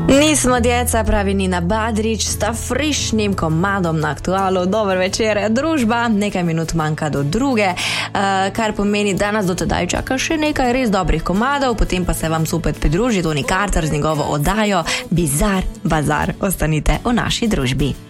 Nismo djeca, pravi Nina Badrić, sta frišnim komadom na Aktualu. Dober večer, družba, nekaj minut manjka do druge, kar pomeni, da nas do tedaj čaka še nekaj res dobrih komadov, potem pa se vam zopet pridruži Toni Carter z njegovo oddajo Bizar Bazar. Ostanite v naši družbi.